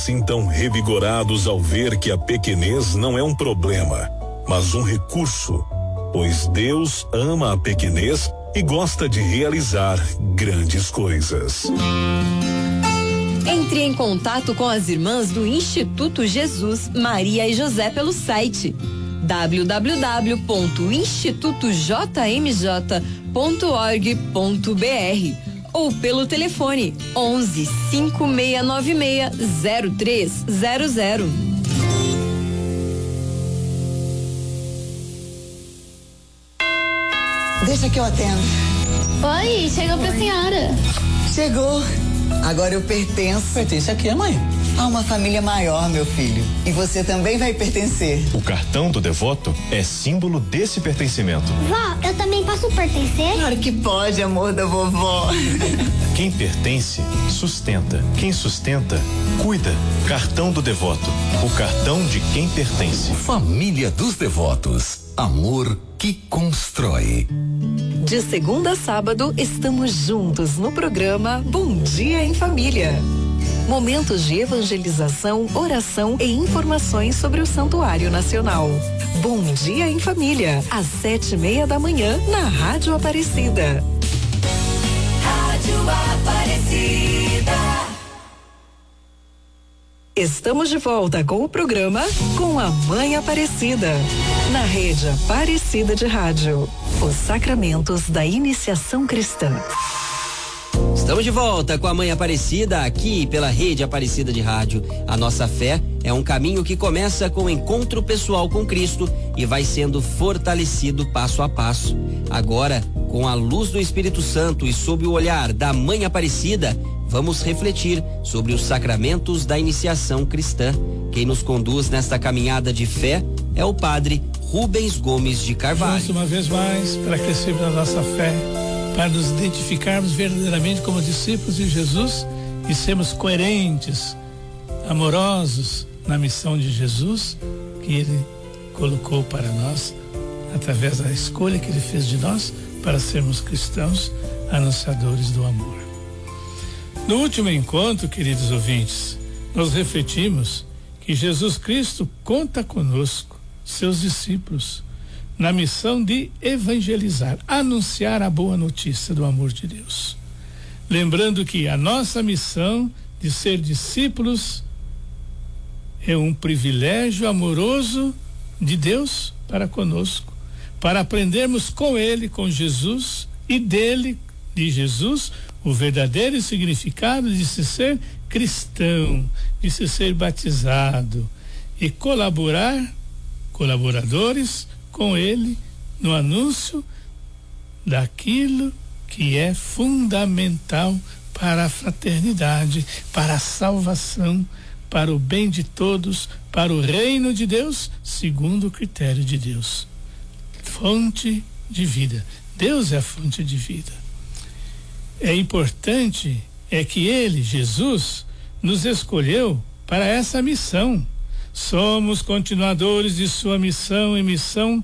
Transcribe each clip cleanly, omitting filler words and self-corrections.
sintam revigorados ao ver que a pequenez não é um problema, mas um recurso, pois Deus ama a pequenez e gosta de realizar grandes coisas. Entre em contato com as irmãs do Instituto Jesus, Maria e José pelo site www.institutojmj.org.br ou pelo telefone 11 5696 0300. Deixa que eu atendo. Oi, chegou pra senhora. Chegou. Agora eu pertenço. Pertence a quê, mãe? A uma família maior, meu filho. E você também vai pertencer. O cartão do devoto é símbolo desse pertencimento. Vó, eu também posso pertencer? Claro que pode, amor da vovó. Quem pertence, sustenta. Quem sustenta, cuida. Cartão do devoto. O cartão de quem pertence. Família dos Devotos. Amor que constrói. De segunda a sábado, estamos juntos no programa Bom Dia em Família. Momentos de evangelização, oração e informações sobre o Santuário Nacional. Bom Dia em Família, às 7:30 da manhã, na Rádio Aparecida. Rádio Aparecida. Estamos de volta com o programa Com a Mãe Aparecida, na rede Aparecida de Rádio. Os sacramentos da iniciação cristã. Estamos de volta com a Mãe Aparecida, aqui pela rede Aparecida de Rádio. A nossa fé é um caminho que começa com o encontro pessoal com Cristo e vai sendo fortalecido passo a passo. Agora, com a luz do Espírito Santo e sob o olhar da Mãe Aparecida, vamos refletir sobre os sacramentos da iniciação cristã. Quem nos conduz nesta caminhada de fé é o Padre Rubens Gomes de Carvalho. Mais uma vez mais, para crescermos na nossa fé, para nos identificarmos verdadeiramente como discípulos de Jesus e sermos coerentes, amorosos na missão de Jesus que Ele colocou para nós, através da escolha que Ele fez de nós para sermos cristãos, anunciadores do amor. No último encontro, queridos ouvintes, nós refletimos que Jesus Cristo conta conosco, seus discípulos, na missão de evangelizar, anunciar a boa notícia do amor de Deus. Lembrando que a nossa missão de ser discípulos é um privilégio amoroso de Deus para conosco, para aprendermos com Ele, com Jesus, e dele, de Jesus, o verdadeiro significado de se ser cristão, de se ser batizado e colaboradores com Ele no anúncio daquilo que é fundamental para a fraternidade, para a salvação, para o bem de todos, para o reino de Deus, segundo o critério de Deus. Fonte de vida. Deus é a fonte de vida. É importante que Ele, Jesus, nos escolheu para essa missão. Somos continuadores de sua missão e missão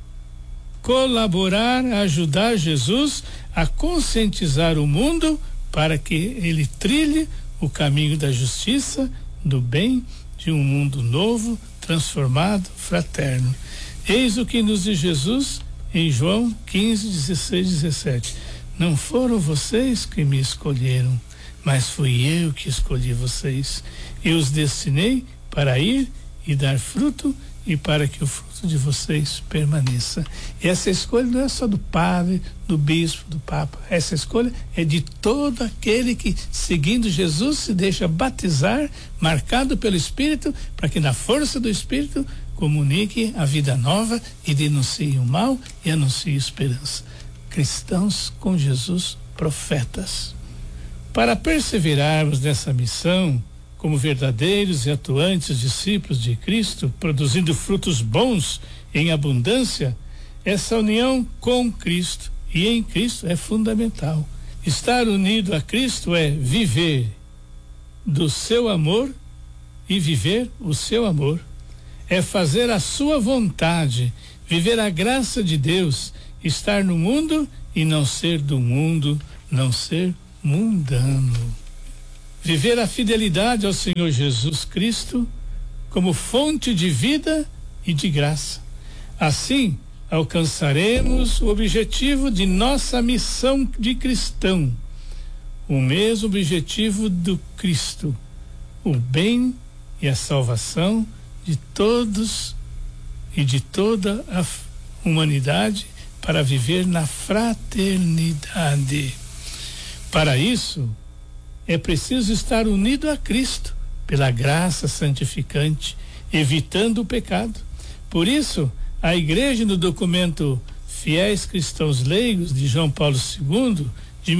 colaborar, ajudar Jesus a conscientizar o mundo para que ele trilhe o caminho da justiça, do bem, de um mundo novo, transformado, fraterno. Eis o que nos diz Jesus em João 15, 16, 17. Não foram vocês que me escolheram, mas fui eu que escolhi vocês. Eu os destinei para ir e dar fruto, e para que o fruto de vocês permaneça. E essa escolha não é só do padre, do bispo, do papa. Essa escolha é de todo aquele que, seguindo Jesus, se deixa batizar, marcado pelo Espírito, para que na força do Espírito comunique a vida nova e denuncie o mal e anuncie esperança. Cristãos com Jesus, profetas. Para perseverarmos nessa missão, como verdadeiros e atuantes discípulos de Cristo, produzindo frutos bons em abundância, essa união com Cristo e em Cristo é fundamental. Estar unido a Cristo é viver do seu amor e viver o seu amor. É fazer a sua vontade, viver a graça de Deus, estar no mundo e não ser do mundo, não ser mundano. viver a fidelidade ao Senhor Jesus Cristo como fonte de vida e de graça. Assim, alcançaremos o objetivo de nossa missão de cristão, o mesmo objetivo do Cristo, o bem e a salvação de todos e de toda a humanidade, para viver na fraternidade. Para isso, é preciso estar unido a Cristo pela graça santificante, evitando o pecado. Por isso, a Igreja, no documento Fiéis Cristãos Leigos de João Paulo II, de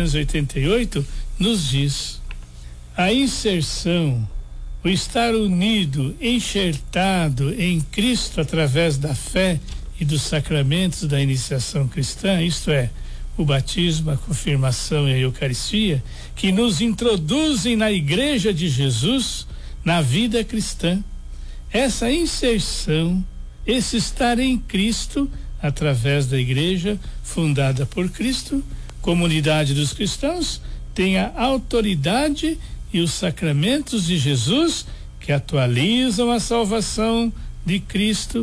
1988, nos diz: a inserção, o estar unido, enxertado em Cristo através da fé e dos sacramentos da iniciação cristã, isto é, o batismo, a confirmação e a Eucaristia, que nos introduzem na Igreja de Jesus, na vida cristã. Essa inserção, esse estar em Cristo, através da Igreja fundada por Cristo, comunidade dos cristãos, tem a autoridade e os sacramentos de Jesus que atualizam a salvação de Cristo,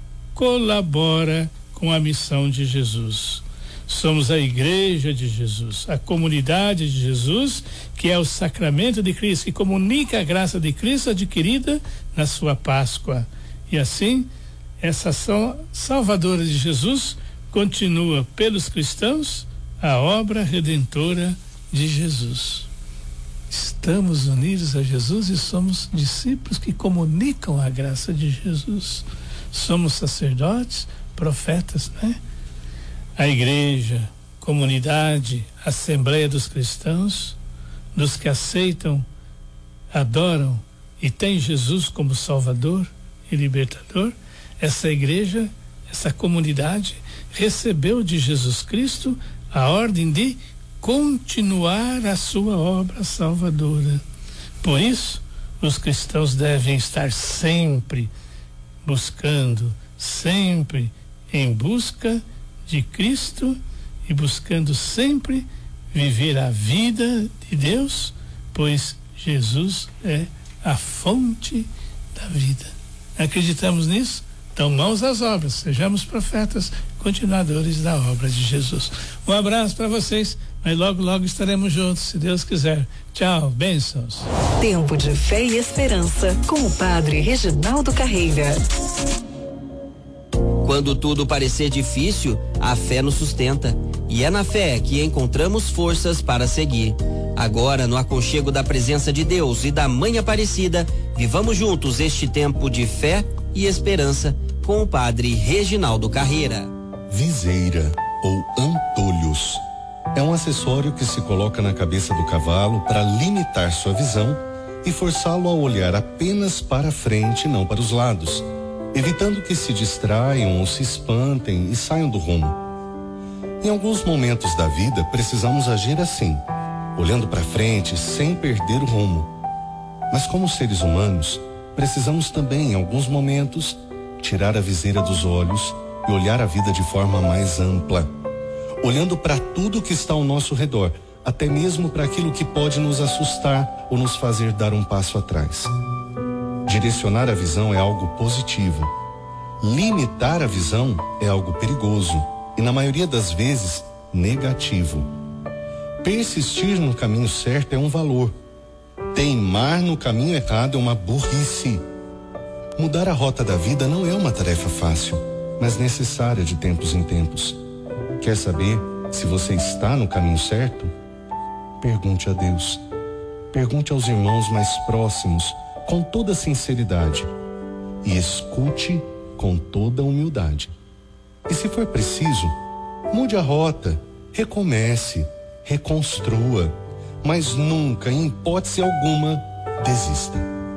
colabora com a missão de Jesus. Somos a Igreja de Jesus, a comunidade de Jesus, que é o sacramento de Cristo, que comunica a graça de Cristo adquirida na sua Páscoa. E assim, essa ação salvadora de Jesus continua pelos cristãos a obra redentora de Jesus. Estamos unidos a Jesus e somos discípulos que comunicam a graça de Jesus. Somos sacerdotes, profetas, né? A igreja, comunidade, assembleia dos cristãos, dos que aceitam, adoram e têm Jesus como Salvador e libertador, essa igreja, essa comunidade recebeu de Jesus Cristo a ordem de continuar a sua obra salvadora. Por isso, os cristãos devem estar sempre buscando, sempre em busca de Cristo e buscando sempre viver a vida de Deus, pois Jesus é a fonte da vida. Acreditamos nisso? Então, mãos às obras, sejamos profetas, continuadores da obra de Jesus. Um abraço para vocês, mas logo estaremos juntos, se Deus quiser. Tchau, bênçãos. Tempo de fé e esperança, com o Padre Reginaldo Carreira. Quando tudo parecer difícil, a fé nos sustenta. E é na fé que encontramos forças para seguir. Agora, no aconchego da presença de Deus e da Mãe Aparecida, vivamos juntos este tempo de fé e esperança com o Padre Reginaldo Carreira. Viseira ou antolhos é um acessório que se coloca na cabeça do cavalo para limitar sua visão e forçá-lo a olhar apenas para frente e não para os lados, evitando que se distraiam ou se espantem e saiam do rumo. Em alguns momentos da vida precisamos agir assim, olhando para frente sem perder o rumo. Mas como seres humanos, precisamos também, em alguns momentos, tirar a viseira dos olhos e olhar a vida de forma mais ampla, olhando para tudo que está ao nosso redor, até mesmo para aquilo que pode nos assustar ou nos fazer dar um passo atrás. Direcionar a visão é algo positivo. Limitar a visão é algo perigoso e, na maioria das vezes, negativo. Persistir no caminho certo é um valor. Teimar no caminho errado é uma burrice. Mudar a rota da vida não é uma tarefa fácil, mas necessária de tempos em tempos. Quer saber se você está no caminho certo? Pergunte a Deus. Pergunte aos irmãos mais próximos, com toda sinceridade. E escute com toda humildade. E se for preciso, mude a rota, recomece, reconstrua, mas nunca, em hipótese alguma, desista.